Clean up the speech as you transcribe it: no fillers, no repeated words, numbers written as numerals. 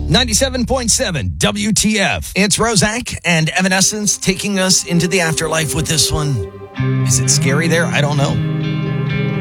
97.7 WTF. It's Rozak and Evanescence taking us into the afterlife with this one. Is it scary there? I don't know.